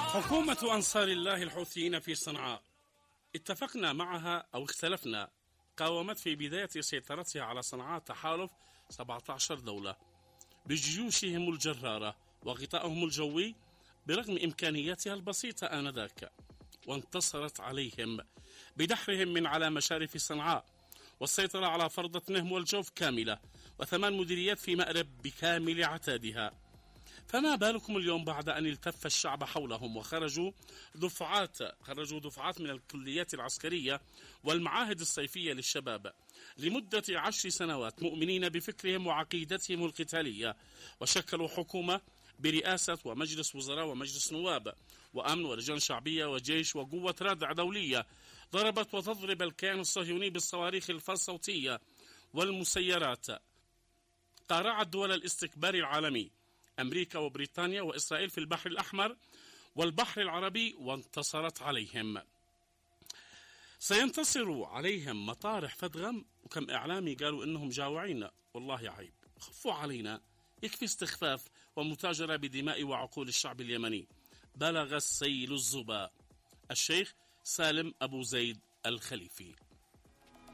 حكومة أنصار الله الحوثيين في صنعاء اتفقنا معها أو اختلفنا، قاومت في بداية سيطرتها على صنعاء تحالف 17 دولة بجيوشهم الجرارة وغطائهم الجوي برغم إمكانياتها البسيطة آنذاك، وانتصرت عليهم بدحرهم من على مشارف صنعاء والسيطرة على فرضة نهم والجوف كاملة و8 مديريات في مأرب بكامل عتادها. فما بالكم اليوم بعد أن التف الشعب حولهم وخرجوا دفعات من الكليات العسكرية والمعاهد الصيفية للشباب لمدة 10 سنوات مؤمنين بفكرهم وعقيدتهم القتالية، وشكلوا حكومة برئاسة ومجلس وزراء ومجلس نواب وأمن ولجان شعبية وجيش وقوة رادع دولية ضربت وتضرب الكيان الصهيوني بالصواريخ الصوتية والمسيرات. قارعت دول الاستكبار العالمي أمريكا وبريطانيا وإسرائيل في البحر الأحمر والبحر العربي وانتصرت عليهم. سينتصر عليهم مطارح فدغم، وكم إعلامي قالوا إنهم جاوعين. والله عيب، خفوا علينا، يكفي استخفاف ومتاجرة بدماء وعقول الشعب اليمني. بلغ السيل الزبا. الشيخ سالم أبو زيد الخليفي.